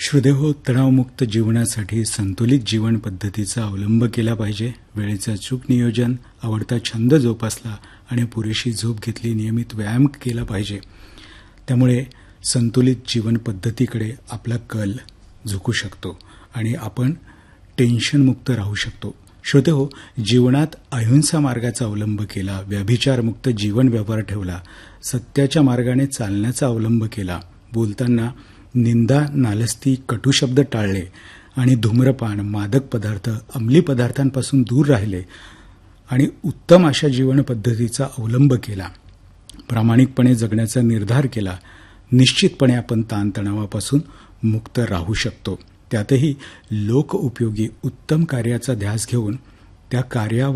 श्रोतेहो, तणावमुक्त जीवनासाठी संतुलित जीवन पद्धतीचा अवलंब केला पाहिजे. वेळेचं अचूक नियोजन, आवडता छंद जोपासला आणि पुरेशी झोप घेतली, नियमित व्यायाम केला पाहिजे. त्यामुळे संतुलित जीवन पद्धतीकडे आपला कल झुकू शकतो आणि आपण टेन्शनमुक्त राहू शकतो. श्रोतेहो, जीवनात अहिंसा मार्गाचा अवलंब केला, व्यभिचारमुक्त जीवन व्यवहार ठेवला, सत्याच्या मार्गाने चालण्याचा अवलंब केला, बोलताना निंदा, नालस्ती, कटू शब्द टाळले आणि धूम्रपान, मादक पदार्थ, अंमली पदार्थांपासून दूर राहिले आणि उत्तम अशा जीवन पद्धतीचा अवलंब केला, प्रामाणिकपणे जगण्याचा निर्धार केला, निश्चितपणे आपण ताणतणावापासून मुक्त राहू शकतो. त्यातही लोकउपयोगी उत्तम कार्याचा ध्यास घेऊन त्या कार्यावर